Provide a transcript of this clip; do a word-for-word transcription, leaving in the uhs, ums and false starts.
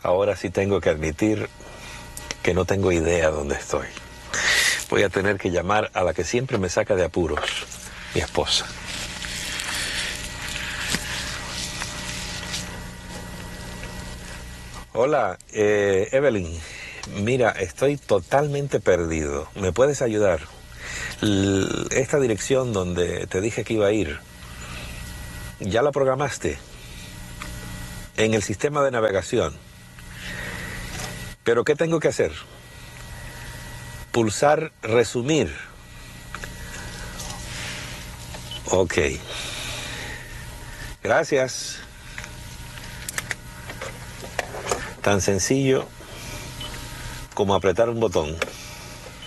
Ahora sí tengo que admitir que no tengo idea dónde estoy. Voy a tener que llamar a la que siempre me saca de apuros, mi esposa. Hola, eh, Evelyn. Mira, estoy totalmente perdido. ¿Me puedes ayudar? L- esta dirección donde te dije que iba a ir, ¿ya la programaste? En el sistema de navegación. ¿Pero qué tengo que hacer? Pulsar resumir. Ok. Gracias. Tan sencillo como apretar un botón.